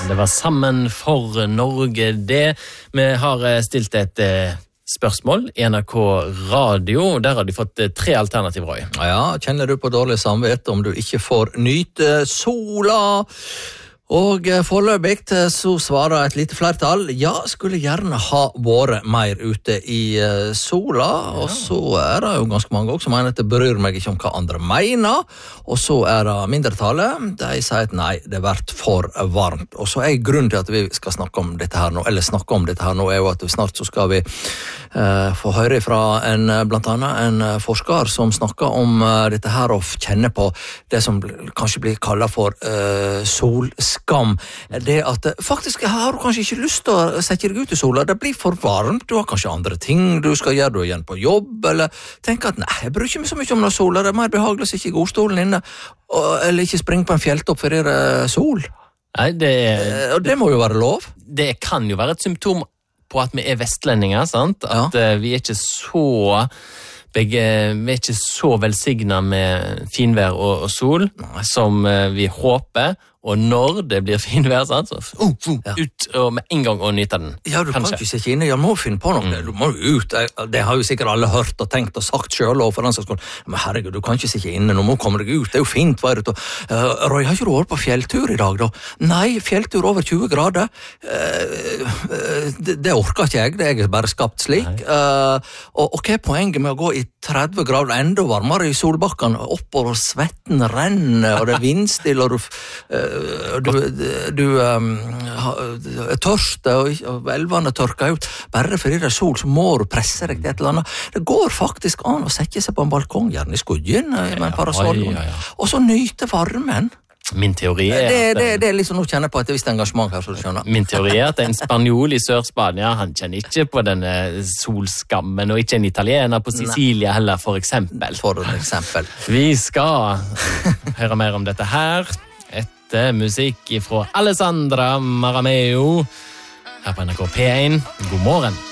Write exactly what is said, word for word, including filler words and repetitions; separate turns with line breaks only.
Det var Sammen for Norge det. Vi har stilt et spørsmål i N R K Radio. Der har de fått tre alternativ, Roy.
Ja, kjenner du på dårlig samvittighet om du ikke får nyte sola? Og foreløpig så svarer et lite flertall, ja, skulle gjerne ha vært mer ute i sola, og så er det jo ganske mange også som mener at det bryr meg ikke om hva andre mener, og så er det mindretallet, de sier at nei, det har vært for varmt, og så er grunnen til at vi skal snakke om dette her nå, eller snakke om dette her nå, er jo at snart så skal vi uh, få høre fra en, blant annet en forsker som snakker om uh, dette her og kjenner på det som kanskje blir kallet for uh, solskap. Skam, det at faktisk har du kanskje ikke lyst til å sette deg ut i sola, det blir for varmt, du har kanskje andre ting du skal gjøre, du er igjen på jobb, eller tenker at nei, jeg bryr ikke meg så mye om den sola, det er mer behagelig å sitte i godstolen inne, eller ikke springe på en fjelltopp for det er sol.
Nei, det...
Og det må jo være lov.
Det kan jo være et symptom på at vi er vestlendinger, sant? At ja. Vi er ikke så... Begge, vi er ikke så velsignet med finvær og, og sol Nei. Som vi håper, og når det blir finvær, sant, så uh, uh, ja. Ut og med en gang og nyte den.
Ja, du Kanskje. Kan ikke sitte inne, jeg må finne på noe, mm. du må ut, det har jo sikkert alle hørt og tenkt og sagt selv, og for den som skal, men herregud, du kan ikke sitte inne, nå må du komme deg ut, det er jo fint, hva er det? Uh, Roy, har ikke du vært på fjelltur i dag da? Nei, fjelltur over tjue grader, uh, uh, det, det orker ikke jeg, det er bare skapt slik, uh, og, og hva er poenget med å gå i tretti grader, enda varmere i solbakken, oppover og svetten renner, og det er vindstill, og du, uh, du, du um, er tørst, og, og elvene tørker ut. Bare fordi det er sol, så må du presse deg til et eller annet. Det går faktisk an å sette seg på en balkong, gjerne i skudgen, med en parasoll, ja, ja, ja. Og så nyte varmen.
Min teori er
det,
at...
Det, det er liksom noe å kjenne på et visst engasjement her, så du skjønner.
Min teori er at en spanjol i Sør-Spania, han kjenner ikke på denne solskammen, og ikke en italiener på Sicilia heller, for eksempel.
For eksempel.
Vi skal høre mer om dette her, etter musikk fra Alessandra Marameo, her på N R K P en. God morgen.